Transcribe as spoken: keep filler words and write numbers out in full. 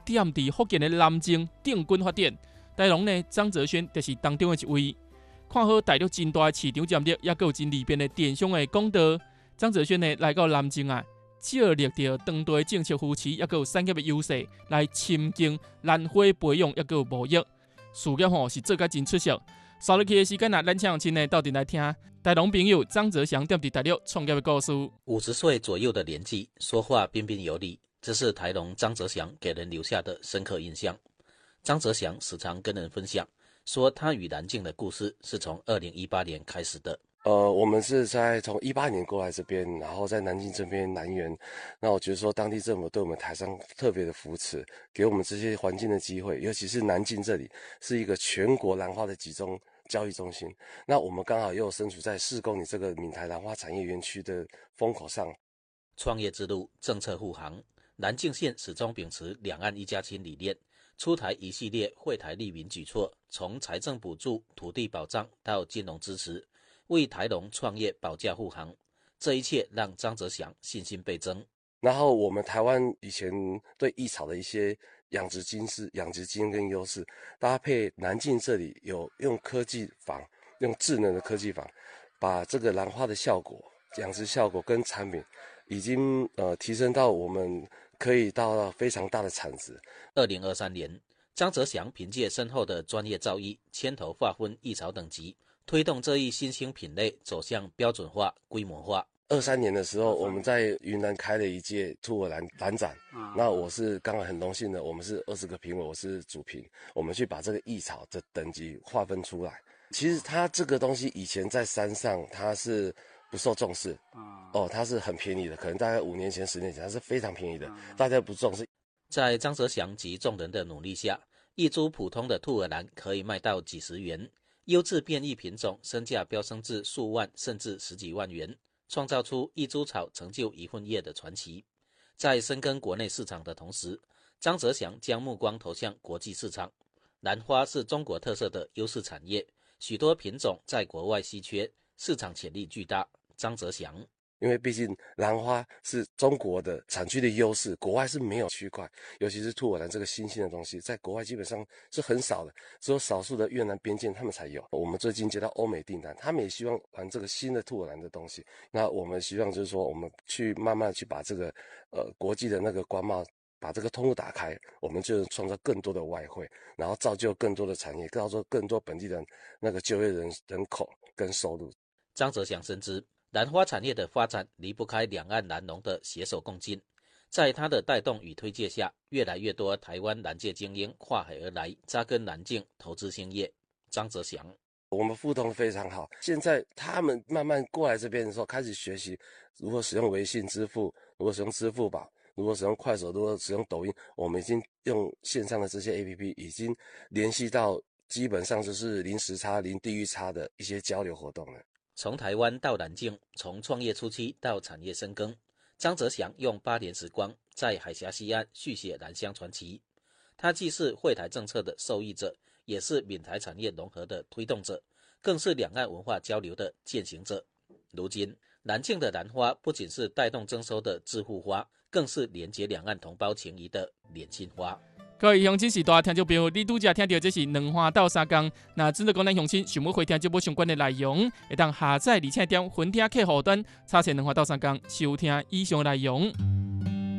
踮伫福建的南靖定军发展。台农呢，张泽轩就是当中的一位。看好大陆真大的市场潜力，也有真利便的电商的广道。张泽轩呢来到南靖啊，借力到当地政策扶持，也有产业的优势来深耕兰花培养，也有牧业事业吼是做甲真出色。稍落去的时间啊，咱请亲呢到底来听台农朋友张泽祥踮伫大陆创业的故事。 五十岁左右的年纪，说话彬彬有礼，这是台农张泽祥给人留下的深刻印象。张泽祥时常跟人分享，说他与南靖的故事是从二零一八年开始的。 呃，我们是在从一八年过来这边，然后在南靖这边南园，那我觉得说当地政府对我们台商特别的扶持，给我们这些环境的机会，尤其是南靖这里是一个全国兰花的集中交易中心，那我们刚好又身处在四公里这个闽台兰花产业园区的风口上。 创业之路，政策护航，南靖县始终秉持两岸一家亲理念，出台一系列惠台利民举措，从财政补助、土地保障到金融支持，为台农创业保驾护航，这一切让张泽祥信心倍增。 然后我们台湾以前对益草的一些养殖经是养殖经验跟优势，搭配南靖这里有用科技坊，用智能的科技坊，把这个兰花的效果、养殖效果跟产品，已经呃提升到我们可以到非常大的产值。 二零二三年，张泽祥凭借深厚的专业造诣，牵头划分益草等级，推动这一新兴品类走向标准化、规模化。 二三年的时候，我们在云南开了一届兔耳兰兰展，嗯、那我是刚好很荣幸的，我们是二十个评委，我是主评，我们去把这个益草的等级划分出来。其实它这个东西以前在山上它是不受重视，嗯、哦，它是很便宜的，可能大概五年前、十年前它是非常便宜的，嗯、大家不重视。 在张泽祥及众人的努力下，一株普通的兔耳兰可以卖到几十元，优质变异品种身价飙升至数万甚至十几万元。创造出一株草成就一份业的传奇。在深耕国内市场的同时，张泽祥将目光投向国际市场。兰花是中国特色的优势产业，许多品种在国外稀缺，市场潜力巨大。张泽祥因为毕竟兰花是中国的产区的优势，国外是没有区块，尤其是兔耳兰这个新兴的东西，在国外基本上是很少的，只有少数的越南边境他们才有。我们最近接到欧美订单，他们也希望玩这个新的兔耳兰的东西，那我们希望就是说，我们去慢慢去把这个呃国际的那个关贸，把这个通路打开，我们就创造更多的外汇，然后造就更多的产业，造就更多本地人那个就业人人口跟收入。 张泽祥深知兰花产业的发展离不开两岸兰农的携手共进，在他的带动与推介下，越来越多台湾兰界精英跨海而来，扎根南靖，投资兴业。张泽祥， 我们互动非常好，现在他们慢慢过来这边的时候，开始学习如何使用微信支付，如何使用支付宝，如何使用快手，如何使用抖音。我们已经用线上的这些 A P P 已经联系到基本上就是零时差、零地域差的一些交流活动了。 从台湾到南靖，从创业初期到产业深耕，张泽祥用八年时光在海峡西岸续写兰香传奇。他既是惠台政策的受益者，也是闽台产业融合的推动者，更是两岸文化交流的践行者。如今，南靖的兰花不仅是带动征收的致富花，更是连结两岸同胞情谊的连心花。 各位乡亲时代听众朋友，你拄则听到这是两花斗相共。那真的讲咱乡亲想要回听节目相关的内容，会当下载而且点分听客户端查询两花斗相共收听以上内容。